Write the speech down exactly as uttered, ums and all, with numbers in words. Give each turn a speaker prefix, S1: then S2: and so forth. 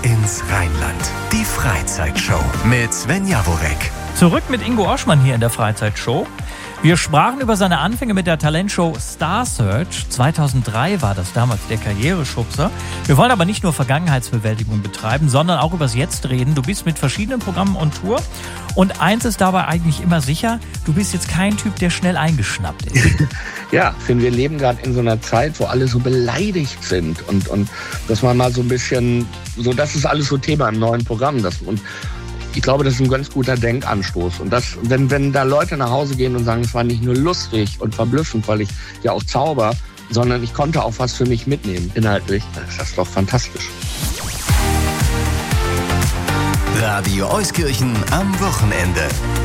S1: ins Rheinland. Die Freizeitshow mit Sven Jaworek.
S2: Zurück mit Ingo Oschmann hier in der Freizeitshow. Wir sprachen über seine Anfänge mit der Talentshow Star Search. zweitausenddrei war das damals der Karriereschubser. Wir wollen aber nicht nur Vergangenheitsbewältigung betreiben, sondern auch übers Jetzt reden. Du bist mit verschiedenen Programmen on Tour. Und eins ist dabei eigentlich immer sicher, du bist jetzt kein Typ, der schnell eingeschnappt ist.
S3: Ja, ich finde, wir leben gerade in so einer Zeit, wo alle so beleidigt sind. Und, und dass man mal so ein bisschen, so das ist alles so Thema im neuen Programm. Das, und ich glaube, das ist ein ganz guter Denkanstoß. Und das, wenn, wenn da Leute nach Hause gehen und sagen, es war nicht nur lustig und verblüffend, weil ich ja auch zauber, sondern ich konnte auch was für mich mitnehmen, inhaltlich, dann ist das doch fantastisch.
S1: Radio Euskirchen am Wochenende.